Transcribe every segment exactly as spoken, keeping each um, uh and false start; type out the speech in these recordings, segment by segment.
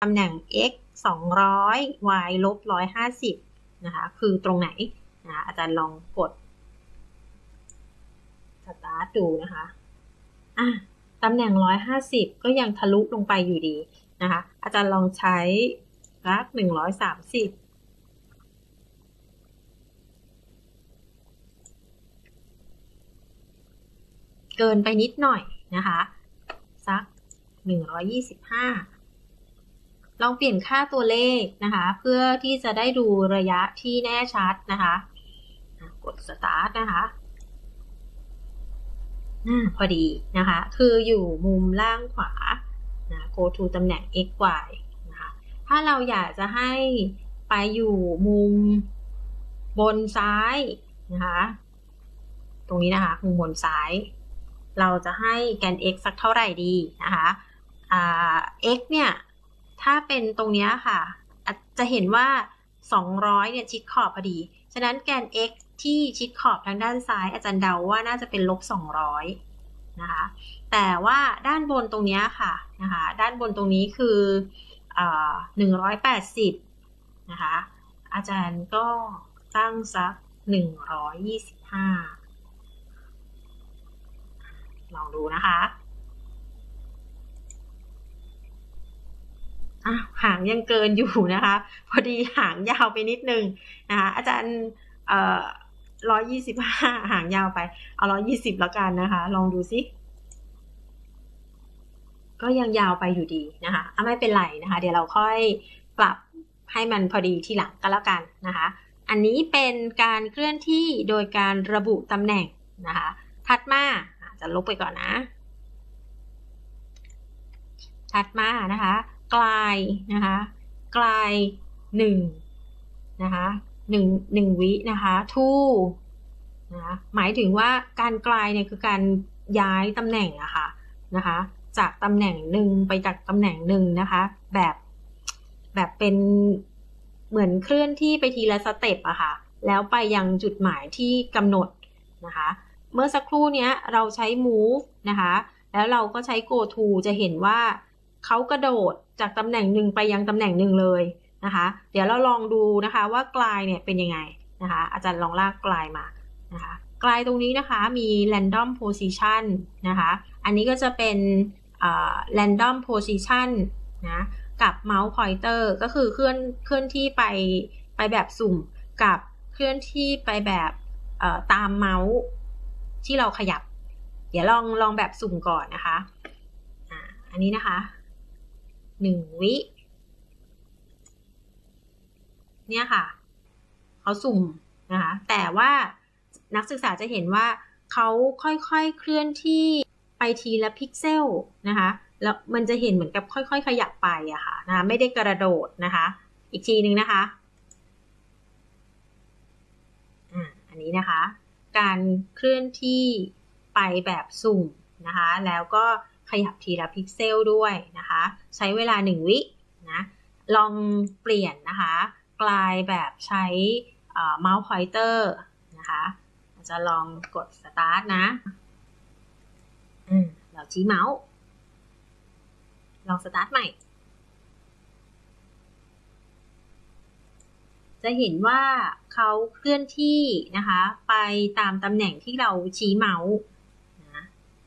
ตำแหน่ง x สองร้อย y ลบหนึ่งร้อยห้าสิบนะคะคือตรงไหนนะอาจารย์ลองกดสตาร์ทดูนะคะอ่ะตำแหน่งหนึ่งร้อยห้าสิบก็ยังทะลุลงไปอยู่ดีนะคะอาจารย์ลองใช้กราฟหนึ่งร้อยสามสิบเกินไปนิดหน่อยนะคะสักหนึ่งร้อยยี่สิบห้าลองเปลี่ยนค่าตัวเลขนะคะเพื่อที่จะได้ดูระยะที่แน่ชัดนะคะกด start นะคะพอดีนะคะคืออยู่มุมล่างขวานะ go to ตำแหน่ง x y นะคะถ้าเราอยากจะให้ไปอยู่มุมบนซ้ายนะคะตรงนี้นะคะมุมบนซ้ายเราจะให้แกน x สักเท่าไหร่ดีนะคะอ่า x เนี่ยถ้าเป็นตรงนี้ค่ะจะเห็นว่าสองร้อยเนี่ยชิดขอบพอดีฉะนั้นแกน x ที่ชิดขอบทางด้านซ้ายอาจารย์เดาว่าน่าจะเป็นลบสองร้อยนะคะแต่ว่าด้านบนตรงนี้ค่ะนะคะด้านบนตรงนี้คือหนึ่งร้อยแปดสิบนะคะอาจารย์ก็ตั้งสักหนึ่งร้อยยี่สิบห้าลองดูนะคะอ่ะหางยังเกินอยู่นะคะพอดีหางยาวไปนิดนึงนะคะอาจารย์เอ่อร้อยยี่สิบห้าหางยาวไปเอาร้อยยี่สิบแล้วกันนะคะลองดูซิก็ยังยาวไปอยู่ดีนะคะอ่ะไม่เป็นไรนะคะเดี๋ยวเราค่อยปรับให้มันพอดีทีหลังก็แล้วกันนะคะอันนี้เป็นการเคลื่อนที่โดยการระบุตำแหน่งนะคะถัดมาจะลบไปก่อนนะถัดมานะคะกลายนะคะกลายหนึ่งนะคะหนึ่งหนึ่งวินะคะ two นะหมายถึงว่าการกลายเนี่ยคือการย้ายตำแหน่งอะค่ะนะคะจากตำแหน่งหนึ่งไปจากตำแหน่งหนึ่งนะคะแบบแบบเป็นเหมือนเคลื่อนที่ไปทีละสเต็ปอะค่ะแล้วไปยังจุดหมายที่กำหนดนะคะเมื่อสักครู่นี้เราใช้ move นะคะแล้วเราก็ใช้ go to จะเห็นว่าเขากระโดดจากตำแหน่งหนึ่งไปยังตำแหน่งหนึ่งเลยนะคะเดี๋ยวเราลองดูนะคะว่ากลายเนี่ยเป็นยังไงนะคะอาจารย์ลองลากกลายมานะคะกลายตรงนี้นะคะมี random position นะคะอันนี้ก็จะเป็น random position นะกับ mouse pointer ก็คือเคลื่อนเคลื่อนที่ไปไปแบบสุ่มกับเคลื่อนที่ไปแบบตามเมาส์ที่เราขยับเดี๋ยวลองลองแบบสุ่มก่อนนะคะอ่าอันนี้นะคะหนึ่งวิเนี่ยค่ะเขาสุ่มนะคะแต่ว่านักศึกษาจะเห็นว่าเขาค่อยๆเคลื่อนที่ไปทีละพิกเซลนะคะแล้วมันจะเห็นเหมือนกับค่อยๆขยับไปอะค่ะนะคะไม่ได้กระโดดนะคะอีกทีนึงนะคะอ่าอันนี้นะคะการเคลื่อนที่ไปแบบสุ่มนะคะแล้วก็ขยับทีละพิกเซลด้วยนะคะใช้เวลาหนึ่งวินะลองเปลี่ยนนะคะกลายแบบใช้เมาส์พอยเตอร์นะคะจะลองกด start นะอืมเราชี้เมาส์ลอง start ใหม่จะเห็นว่าเขาเคลื่อนที่นะคะไปตามตำแหน่งที่เราชี้เมาส์นะ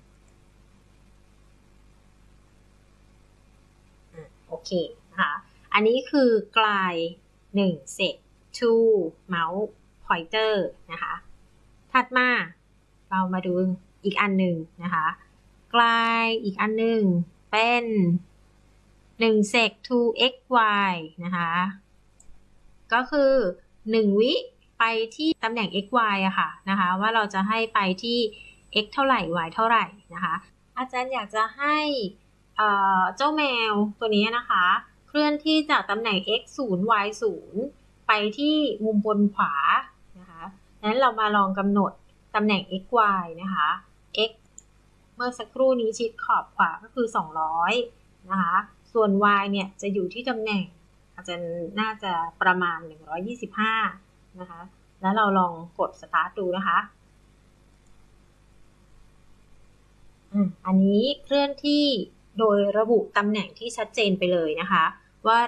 โอเคนะคะอันนี้คือกลายหนึ่งเสร็จ two mouse pointer นะคะถัดมาเรามาดูอีกอันหนึ่งนะคะกลายอีกอันหนึ่งเป็นหนึ่ง sec ทู xy นะคะก็คือหนึ่งวิไปที่ตำแหน่ง xy อะค่ะนะคะว่าเราจะให้ไปที่ x เท่าไหร่ y เท่าไหร่นะคะอาจารย์อยากจะให้เจ้าแมวตัวนี้นะคะเคลื่อนที่จากตำแหน่ง x ศูนย์ y ศูนย์ไปที่มุมบนขวานะคะนั้นเรามาลองกำหนดตำแหน่ง xy นะคะ x เมื่อสักครู่นี้ชิดขอบขวาก็คือสองร้อยนะคะส่วน y เนี่ยจะอยู่ที่ตำแหน่งอาจารย์น่าจะประมาณหนึ่งร้อยยี่สิบห้านะคะแล้วเราลองกด start ดูนะคะอันนี้เคลื่อนที่โดยระบุตำแหน่งที่ชัดเจนไปเลยนะคะว่า